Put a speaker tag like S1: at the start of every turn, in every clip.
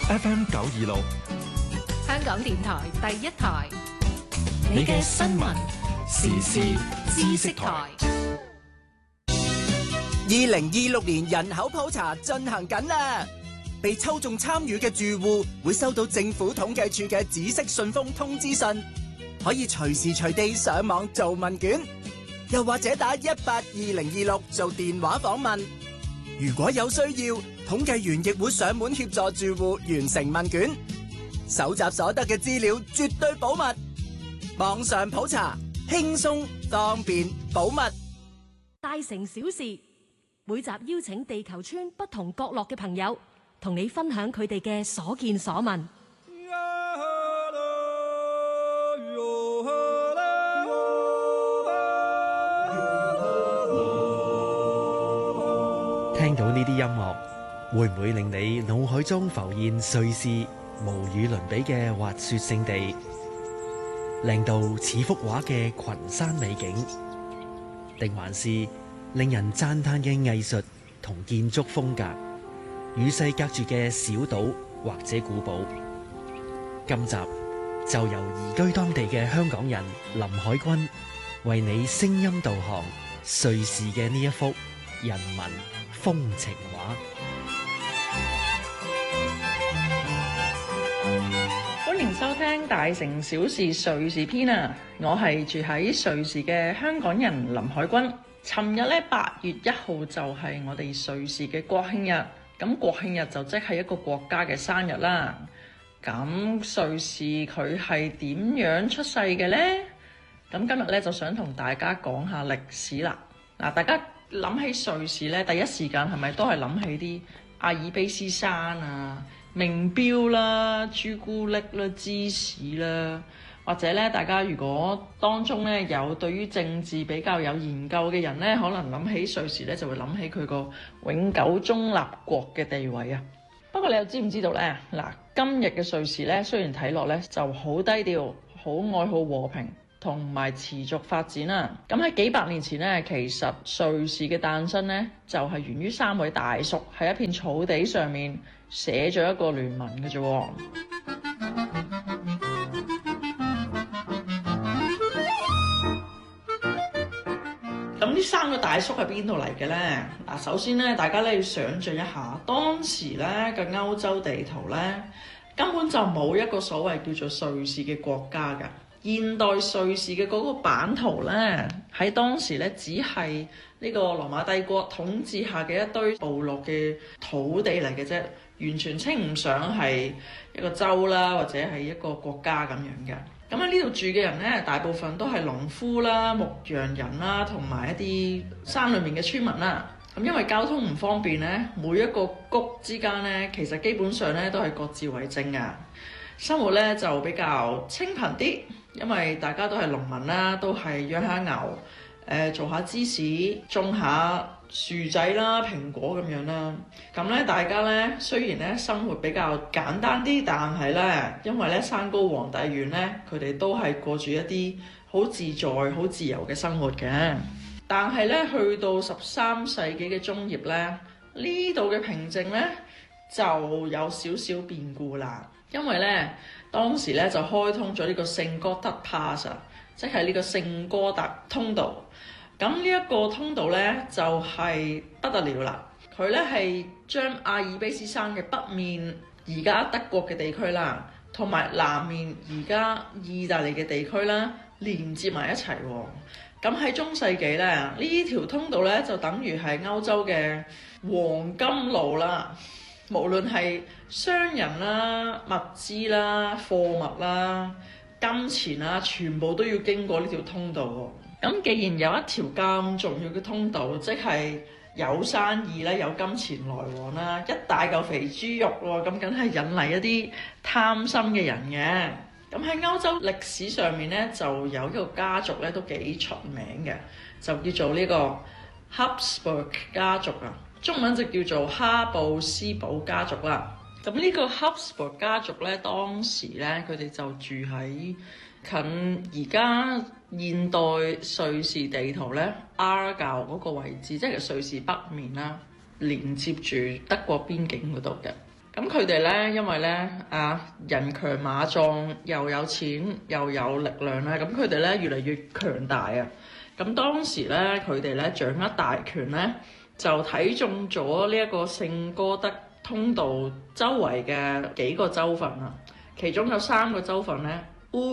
S1: FM 926，
S2: 香港電台第一台，
S1: 你嘅新聞時事知識台。
S3: 2026年人口普查進行緊啦，被抽中參與嘅住戶會收到政府統計處嘅紫色信封通知信，可以隨時隨地上網做問卷，又或者打182026做電話訪問。如果有需要，統計員亦會上門協助住戶完成問卷，搜集所得嘅資料絕對保密。網上普查輕鬆方便保密。
S4: 大城小事，每集邀請地球村不同角落嘅朋友，同你分享佢哋嘅所見所聞。
S5: 聽到呢啲音樂，會唔會令你腦海中浮現瑞士無與倫比嘅滑雪勝地，靚到似幅畫嘅群山美景，定還是令人讚嘆嘅藝術同建築風格，與世隔絕嘅小島或者古堡？今集就由移居當地嘅香港人林海軍為你聲音導航瑞士嘅呢一幅人文風情畫。
S6: 歡迎收聽《大城小事瑞士篇》啊！我係住喺瑞士嘅香港人林海軍。尋日咧8月1號就係我哋瑞士嘅國慶日，咁國慶日就即係一個國家嘅生日啦。咁瑞士佢係點樣出世嘅呢？咁今日咧就想同大家講下歷史啦。嗱，大家諗起瑞士咧，第一時間係咪都係諗起啲阿爾卑斯山啊、名錶啦、朱古力啦、芝士啦，或者咧，大家如果當中咧有對於政治比較有研究嘅人咧，可能諗起瑞士咧就會諗起佢個永久中立國嘅地位啊。不過你又知唔知道咧？嗱，今日嘅瑞士咧，雖然睇落咧就好低調，好愛好和平同埋持續發展啦。咁喺幾百年前咧，其實瑞士嘅誕生咧就係源於3位大叔喺一片草地上面寫咗一個聯盟嘅啫。咁呢3個大叔係邊度嚟嘅呢？嗱，首先咧，大家咧要想像一下，當時咧嘅歐洲地圖咧根本就冇一個所謂叫做瑞士嘅國家㗎。現代瑞士嘅嗰個版圖咧，喺當時咧只係呢個羅馬帝國統治下嘅一堆部落嘅土地嚟嘅啫，完全稱唔上係一個州啦，或者係一個國家咁樣嘅。咁喺呢度住嘅人咧，大部分都係農夫啦、牧羊人啦，同埋一啲山裏面嘅村民啦。咁因為交通唔方便咧，每一個谷之間咧，其實基本上咧都係各自為政啊。生活咧就比較清貧啲，因為大家都係農民啦，都係養下牛，做下芝士，種下薯仔啦、蘋果咁樣啦。咁咧大家咧雖然咧生活比較簡單啲，但係咧因為咧山高皇帝遠咧，佢哋都係過住一啲好自在、好自由嘅生活嘅。但係咧去到13世紀嘅中葉咧，呢度嘅平靜咧就有少少變故啦。因為咧，當時咧就開通咗呢個聖哥特 Pass， 即係呢個聖哥特通道。咁呢一個通道咧就係不得了啦！佢咧係將阿爾卑斯山嘅北面而家德國嘅地區啦，同埋南面而家意大利嘅地區啦，連接埋一齊喎。咁喺中世紀咧，呢條通道咧就等於係歐洲嘅黃金路啦。無論係商人啦、物資啦、貨物啦、金錢啦，全部都要經過呢條通道喎。咁既然有一條咁重要嘅通道，即係有生意啦、有金錢來往啦，一大嚿肥豬肉喎，咁梗係引嚟一啲貪心嘅人嘅。咁喺歐洲歷史上面咧，就有一個家族咧都幾出名嘅，就叫做呢個 Habsburg 家族啊。中文就叫做哈布斯堡家族啦。咁呢個 Habsburg 家族咧，當時咧佢哋就住喺近而家現代瑞士地圖咧阿爾高嗰個位置，即係瑞士北面啦，連接住德國邊境嗰度嘅。 咁佢哋咧，因為咧人強馬壯，又有錢又有力量咧，咁佢哋咧越嚟越強大啊！咁當時咧，佢哋咧掌握大權咧，就睇中咗呢一個聖哥德通道周圍嘅幾個州份啊，其中有3個州份咧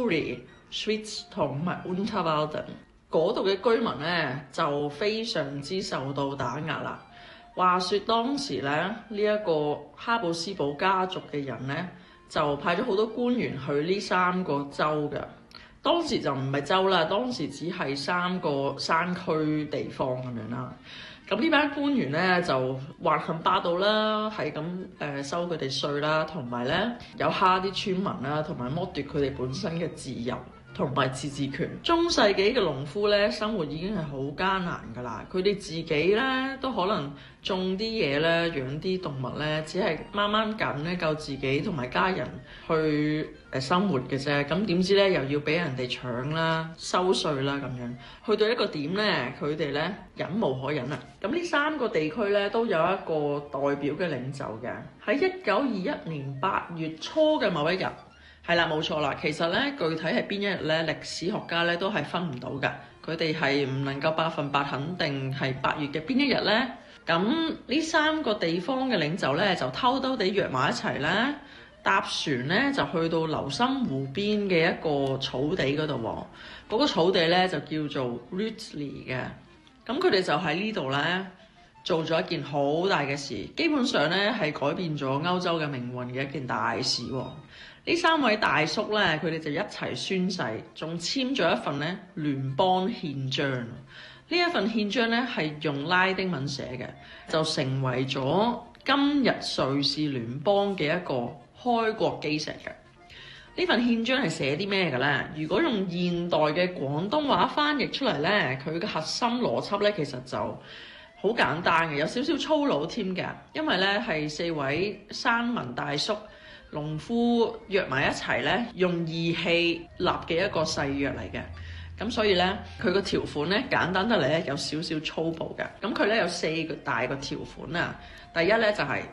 S6: Uri、Schwyz 同埋 Unterwalden， 嗰度嘅居民咧就非常之受到打壓啦。話說當時咧，呢一個哈布斯堡家族嘅人咧，就派咗好多官員去呢3個州嘅。當時就唔係州啦，當時只係3個山區地方咁樣啦。咁呢班官員咧就橫行霸道啦，係咁收佢哋稅啦，同埋咧有蝦啲村民啦，同埋剝奪佢哋本身嘅自由同埋自治權。中世紀嘅農夫咧生活已經係好艱難㗎啦，佢哋自己咧都可能種啲嘢咧，養啲動物咧，只係掹掹緊咧夠自己同埋家人去生活嘅啫。咁點知咧又要俾人哋搶啦、收稅啦咁樣，去到一個點咧，佢哋咧忍無可忍啦。咁呢3個地區咧都有一個代表嘅領袖嘅。喺1921年8月初嘅某一日，係啦，冇錯啦。其實咧具體係邊一日咧，歷史學家咧都係分唔到嘅。佢哋係唔能夠100%肯定係8月嘅邊一日咧。咁呢3個地方嘅領袖咧就偷偷地約埋一齊咧，搭船咧就去到流心湖邊嘅一個草地嗰度喎。嗰個草地咧就叫做 Rütli 嘅。咁佢哋就喺呢度咧做咗一件好大嘅事，基本上咧係改變咗歐洲嘅命運嘅一件大事喎。呢3位大叔咧，佢哋就一齊宣誓，仲簽咗一份咧聯邦憲章。呢一份憲章咧係用拉丁文寫嘅，就成為咗今日瑞士聯邦嘅一個開國基石嘅。呢份憲章係寫啲咩嘅咧？如果用現代嘅廣東話翻譯出嚟咧，佢嘅核心邏輯咧其實就好簡單嘅，有少少粗魯添嘅，因為咧係4位山民大叔、農夫約埋一齊咧，用義氣立嘅一個誓約嚟嘅。咁所以咧，佢個條款咧簡單得嚟咧有少少粗暴嘅。咁佢咧有4個大個條款啊。第一咧就係